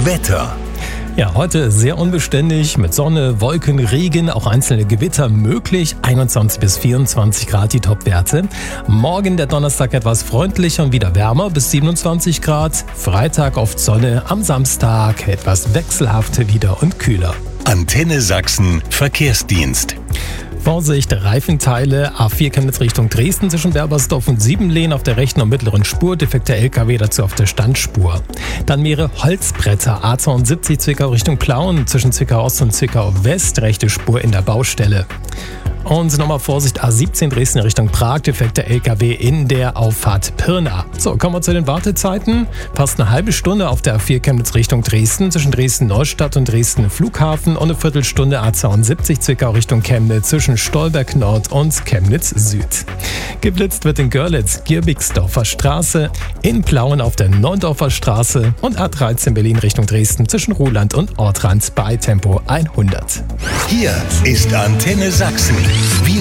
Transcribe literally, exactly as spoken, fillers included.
Wetter. Ja, heute sehr unbeständig mit Sonne, Wolken, Regen, auch einzelne Gewitter möglich. einundzwanzig bis vierundzwanzig Grad die Topwerte. Morgen der Donnerstag etwas freundlicher und wieder wärmer bis siebenundzwanzig Grad. Freitag oft Sonne, am Samstag etwas wechselhafter wieder und kühler. Antenne Sachsen Verkehrsdienst. Vorsicht, Reifenteile, A vier Chemnitz Richtung Dresden zwischen Werbersdorf und Siebenlehn auf der rechten und mittleren Spur, defekter L K W dazu auf der Standspur. Dann mehrere Holzbretter, A zweiundsiebzig Zwickau Richtung Plauen zwischen Zwickau Ost und Zwickau West, rechte Spur in der Baustelle. Und nochmal Vorsicht, A siebzehn Dresden Richtung Prag, defekter L K W in der Auffahrt Pirna. So, kommen wir zu den Wartezeiten. Fast eine halbe Stunde auf der A vier Chemnitz Richtung Dresden, zwischen Dresden-Neustadt und Dresden Flughafen und eine Viertelstunde A zweiundsiebzig Zwickau Richtung Chemnitz zwischen Stolberg Nord und Chemnitz Süd. Geblitzt wird in Görlitz, Gierbigsdorfer Straße, in Plauen auf der Neundorfer Straße und A dreizehn Berlin Richtung Dresden zwischen Ruhland und Ortrand bei Tempo hundert. Hier ist Antenne Sachsen. Wir